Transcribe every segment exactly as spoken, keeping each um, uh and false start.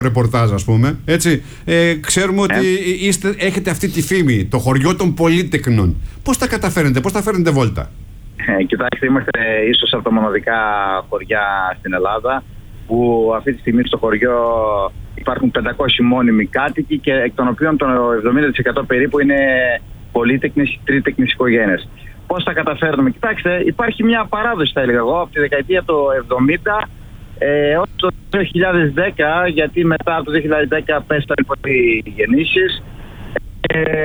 ρεπορτάζ, ας πούμε. Έτσι. Ε, ξέρουμε ότι ε. είστε, έχετε αυτή τη φήμη, το χωριό των πολύτεκνων. Πώς τα καταφέρνετε, πώς τα φέρνετε βόλτα? Ε, κοιτάξτε, είμαστε ίσως από τα μοναδικά χωριά στην Ελλάδα που αυτή τη στιγμή στο χωριό υπάρχουν πεντακόσιοι μόνιμοι κάτοικοι και εκ των οποίων το εβδομήντα τοις εκατό περίπου είναι πολύτεκνες, τρίτεκνες οικογένειες. Πώς τα καταφέρνουμε? Κοιτάξτε, υπάρχει μια παράδοση, θα έλεγα εγώ, από τη δεκαετία του εβδομήντα ε, ως το δύο χιλιάδες δέκα, γιατί μετά από το δύο χιλιάδες δέκα πέσανε πολλοί γεννήσεις. Ε,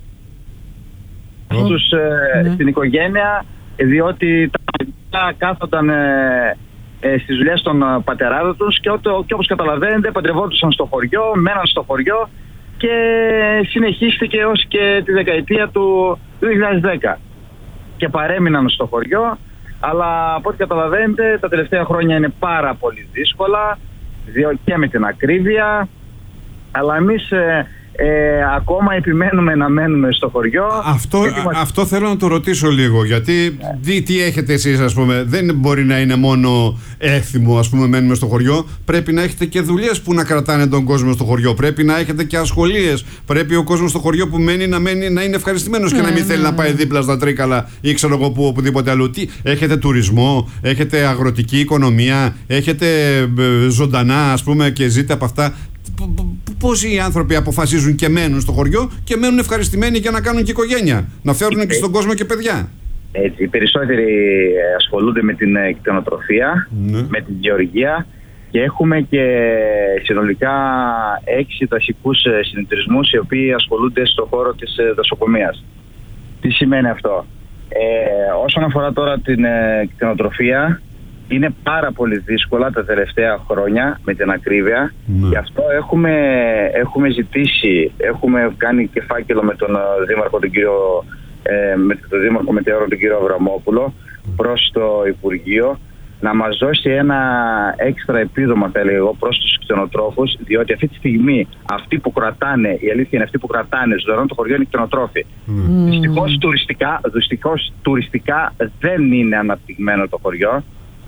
Oh. Τους, ε, ναι. στην οικογένεια, διότι τα παιδιά κάθονταν ε, ε, στις δουλειές των πατεράδων τους και, ό, και όπως καταλαβαίνετε παντρευόντουσαν στο χωριό, μέναν στο χωριό και συνεχίστηκε ως και τη δεκαετία του δύο χιλιάδες δέκα και παρέμειναν στο χωριό, αλλά από ό,τι καταλαβαίνετε τα τελευταία χρόνια είναι πάρα πολύ δύσκολα και με την ακρίβεια, αλλά εμείς ε, Ε, ακόμα επιμένουμε να μένουμε στο χωριό. Αυτό, μας... αυτό θέλω να το ρωτήσω λίγο, γιατί yeah. τι, τι έχετε εσείς, ας πούμε? Δεν μπορεί να είναι μόνο έθιμο, ας πούμε, μένουμε στο χωριό. Πρέπει να έχετε και δουλειές που να κρατάνε τον κόσμο στο χωριό. Πρέπει να έχετε και ασχολίες. Πρέπει ο κόσμος στο χωριό που μένει να, μένει, να είναι ευχαριστημένος yeah, και να μην yeah, θέλει yeah. να πάει δίπλα στα Τρίκαλα ή ξέρω εγώ που, οπουδήποτε αλλού. Τι, έχετε τουρισμό, έχετε αγροτική οικονομία, έχετε ε, ζωντανά, ας πούμε, και ζείτε από αυτά. Πώς οι άνθρωποι αποφασίζουν και μένουν στο χωριό και μένουν ευχαριστημένοι για να κάνουν και οικογένεια, να φέρουν και στον κόσμο και παιδιά? Έτσι, οι περισσότεροι ασχολούνται με την κτηνοτροφία, ναι. με την γεωργία και έχουμε και συνολικά έξι δασικούς συνεταιρισμούς οι οποίοι ασχολούνται στον χώρο της δασοκομείας. Τι σημαίνει αυτό? Ε, όσον αφορά τώρα την κτηνοτροφία, είναι πάρα πολύ δύσκολα τα τελευταία χρόνια με την ακρίβεια. Ναι. Γι' αυτό έχουμε, έχουμε ζητήσει, έχουμε κάνει και φάκελο με τον Δήμαρχο, τον κύριο, ε, με τον Δήμαρχο Μετεώρων, τον κύριο Αβραμόπουλο, προς το Υπουργείο να μας δώσει ένα έξτρα επίδομα, θα έλεγα εγώ, προς τους κτηνοτρόφους, διότι αυτή τη στιγμή αυτοί που κρατάνε, η αλήθεια είναι αυτοί που κρατάνε ζωντανό το χωριό είναι οι κτηνοτρόφοι. Mm. Δυστυχώς τουριστικά, δυστυχώς τουριστικά δεν είναι αναπτυγμένο το χωριό.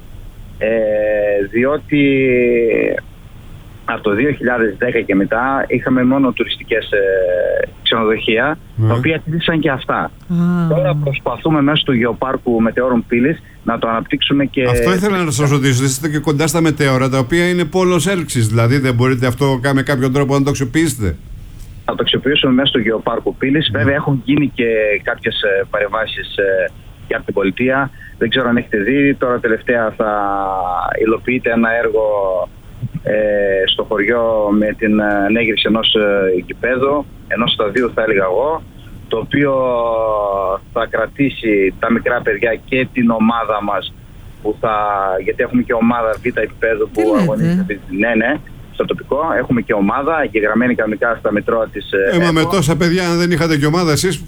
Ε, διότι από το δύο χιλιάδες δέκα και μετά είχαμε μόνο τουριστικές ε, ξενοδοχεία mm. τα οποία κλείσαν και αυτά. Mm. Τώρα προσπαθούμε μέσω του Γεωπάρκου Μετεώρων Πύλης να το αναπτύξουμε και... Αυτό ήθελα να σας ρωτήσω. Είστε και κοντά στα μετέωρα, τα οποία είναι πόλος έλξης, δηλαδή δεν μπορείτε αυτό με κάποιον τρόπο να το αξιοποιήσετε? Θα το αξιοποιήσουμε μέσω του Γεωπάρκου Πύλης. Mm. Βέβαια έχουν γίνει και κάποιες ε, παρεμβάσεις ε, και από την πολιτεία. Δεν ξέρω αν έχετε δει, τώρα τελευταία θα υλοποιείται ένα έργο ε, στο χωριό με την ανέγερση ενός ε, γηπέδου, ενός σταδίου θα έλεγα εγώ, το οποίο θα κρατήσει τα μικρά παιδιά και την ομάδα μας, που θα, γιατί έχουμε και ομάδα β' επίπεδου που αγωνίζεται. Ναι, ναι, στο τοπικό έχουμε και ομάδα εγγεγραμμένη κανονικά στα μητρώα της ε, ε, μα με τόσα παιδιά, αν δεν είχατε και ομάδα εσείς,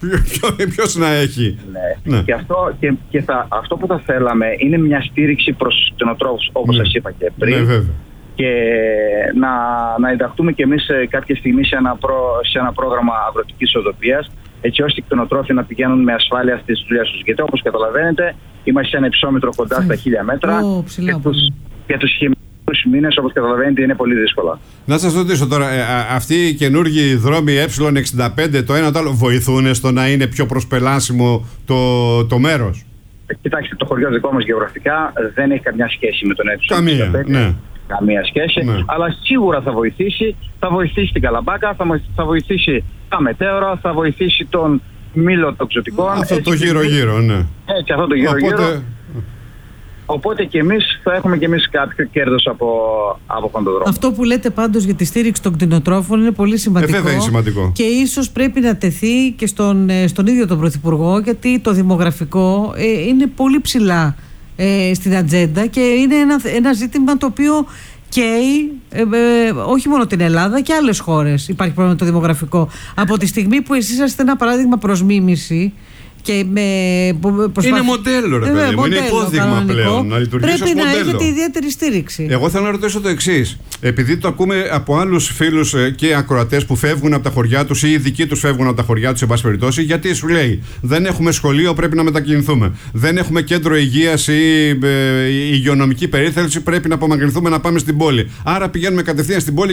ποιος να έχει? Ναι. Ναι. Και, αυτό, και, και θα, αυτό που θα θέλαμε είναι μια στήριξη προς τους κτηνοτρόφους, όπως ναι. σας είπα και πριν. Ναι, και να, να ενταχθούμε και εμείς κάποια στιγμή σε ένα, προ, σε ένα πρόγραμμα αγροτικής οδοποιίας, έτσι ώστε οι κτηνοτρόφοι να πηγαίνουν με ασφάλεια στις δουλειές τους. Γιατί όπως καταλαβαίνετε είμαστε σε ένα υψόμετρο κοντά στα χίλια μέτρα oh, και, τους, και τους χειμερινούς μήνες, όπως καταλαβαίνετε, είναι πολύ δύσκολα. Να σας ρωτήσω τώρα, ε, α, αυτοί οι καινούργιοι δρόμοι ε εξήντα πέντε, το ένα το άλλο, βοηθούν στο να είναι πιο προσπελάσιμο το, το μέρος? Κοιτάξτε, το χωριό δικό μας γεωγραφικά δεν έχει καμιά σχέση με τον ε εξήντα πέντε. Ναι. Καμία σχέση, ναι. Αλλά σίγουρα θα βοηθήσει. Θα βοηθήσει την Καλαμπάκα, θα, θα βοηθήσει τα μετέωρα, θα βοηθήσει τον μήλο των ξωτικών. Αυτό το γύρω-γύρω, ναι. Έτσι, αυτό το γύρω-γύρω. Οπότε... Οπότε και εμείς θα έχουμε και εμείς κάποιο κέρδος από, από αυτόν τον δρόμο. Αυτό που λέτε πάντως για τη στήριξη των κτηνοτρόφων είναι πολύ σημαντικό. Ε, βέβαια είναι σημαντικό. Και ίσως πρέπει να τεθεί και στον, στον ίδιο τον Πρωθυπουργό, γιατί το δημογραφικό ε, είναι πολύ ψηλά ε, στην ατζέντα και είναι ένα, ένα ζήτημα το οποίο καίει ε, ε, όχι μόνο την Ελλάδα και άλλες χώρες. Υπάρχει πρόβλημα το δημογραφικό. Από τη στιγμή που εσείς είστε ένα παράδειγμα προς μίμηση, και με προσπάθει... Είναι μοντέλο, ρε παιδί μου. Είναι υπόδειγμα κανονικό, πλέον. Να λειτουργήσει ως πρέπει μοντέλο. Να έχετε ιδιαίτερη στήριξη. Εγώ θέλω να ρωτήσω το εξής. Επειδή το ακούμε από άλλους φίλους και ακροατές που φεύγουν από τα χωριά τους ή οι δικοί τους φεύγουν από τα χωριά τους, σε πάση περιπτώσει, γιατί σου λέει δεν έχουμε σχολείο, πρέπει να μετακινηθούμε. Δεν έχουμε κέντρο υγείας ή ε, υγειονομική περίθαλψη, πρέπει να απομακρυνθούμε να πάμε στην πόλη. Άρα πηγαίνουμε κατευθείαν στην πόλη.